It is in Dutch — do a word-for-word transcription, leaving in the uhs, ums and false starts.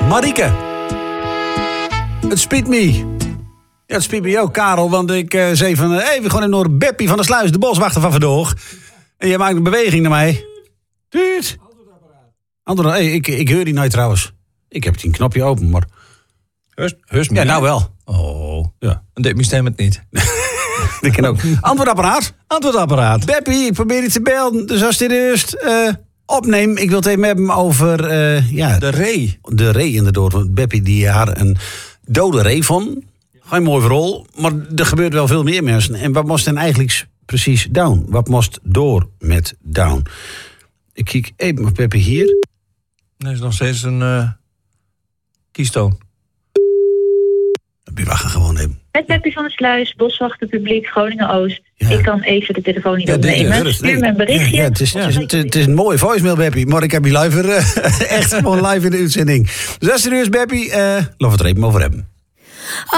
Marieke. Het spijt me. Ja, het spijt me ook, Karel, want ik uh, zei van... Hé, hey, we gaan naar Beppie van der Sluis, de boswachter van Verdoog. En jij maakt een beweging naar mij. Tuut. Antwoord, hey, ik, ik hoor die nooit trouwens. Ik heb die knopje open, maar... Hus, hus ja, nou wel. Oh, ja. Dan deed mijn stem het niet. Dat kan ook. Antwoordapparaat. Antwoordapparaat. Beppie, ik probeer je te bellen. Dus als dit eerst uh, opneem, ik wil het even hebben over... Uh, ja, de ree. De ree inderdaad. Want Beppie die had een dode ree van. Geen mooi verhaal. Maar er gebeurt wel veel meer mensen. En wat moest dan eigenlijk precies down? Wat moest door met down? Ik kijk even op Beppie hier. Er is nog steeds een uh, kiestoon. We wachten gewoon even. Met Beppie van der Sluis, boswachter publiek, Groningen-Oost. Ja. Ik kan even de telefoon niet ja, opnemen. Nee. Stuur me een berichtje. Ja, ja, het, is, het, is, het, is, het is een mooie voicemail, Beppie. Maar ik heb je live uh, echt gewoon live in de uitzending. Dus als er nu is, Beppie, uh, laten we het er even over hebben.